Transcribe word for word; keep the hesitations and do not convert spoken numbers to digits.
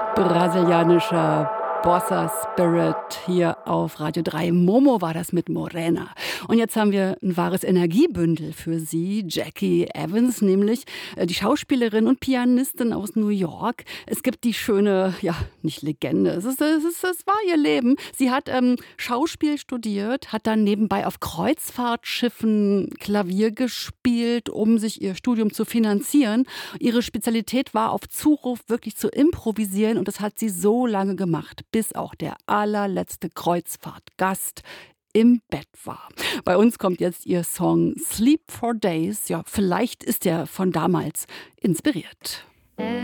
Brasilianischer Bossa Spirit hier auf Radio drei. Momo war das mit Morena. Und jetzt haben wir ein wahres Energiebündel für Sie, Jackie Evans, nämlich äh, die Schauspielerin und Pianistin aus New York. Es gibt die schöne, ja, nicht Legende, es, ist, es, ist, es war ihr Leben. Sie hat ähm, Schauspiel studiert, hat dann nebenbei auf Kreuzfahrtschiffen Klavier gespielt, um sich ihr Studium zu finanzieren. Ihre Spezialität war, auf Zuruf wirklich zu improvisieren, und das hat sie so lange gemacht, bis auch der allerletzte Kreuzfahrtgast im Bett war. Bei uns kommt jetzt ihr Song Sleep for Days. Ja, vielleicht ist er von damals inspiriert.